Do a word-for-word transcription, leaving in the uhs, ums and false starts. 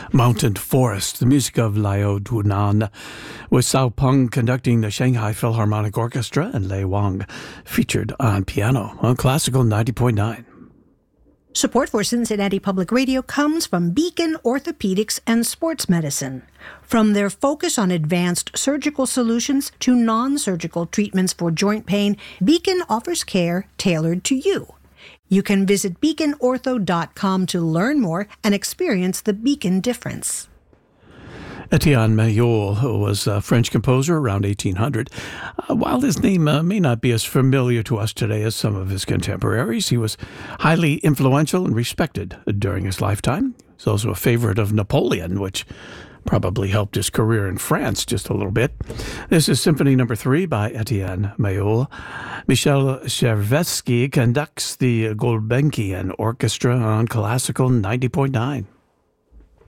Mountain Forest, the music of Liu Dunan, with Cao Peng conducting the Shanghai Philharmonic Orchestra and Lei Wang featured on piano on Classical ninety point nine. Support for Cincinnati Public Radio comes from Beacon Orthopedics and Sports Medicine. From their focus on advanced surgical solutions to non-surgical treatments for joint pain, Beacon offers care tailored to you. You can visit beacon ortho dot com to learn more and experience the Beacon difference. Etienne Mayol was a French composer around eighteen hundred. Uh, while his name uh, may not be as familiar to us today as some of his contemporaries, he was highly influential and respected during his lifetime. He's also a favorite of Napoleon, which probably helped his career in France just a little bit. This is Symphony Number Three by Etienne Mayol. Michel Chervetsky conducts the Gulbenkian Orchestra on Classical ninety point nine.